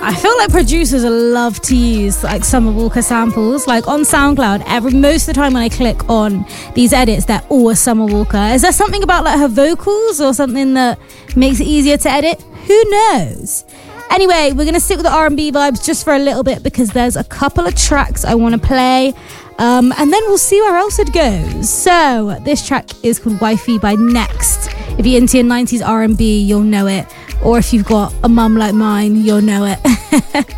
I feel like producers love to use like Summer Walker samples. Like on SoundCloud, most of the time when I click on these edits, they're always Summer Walker. Is there something about like her vocals or something that makes it easier to edit? Who knows? Anyway, we're going to stick with the R&B vibes just for a little bit because there's a couple of tracks I want to play. And then we'll see where else it goes. So this track is called Wifey by Next. If you're into your 90s R&B, you'll know it. Or if you've got a mum like mine, you'll know it.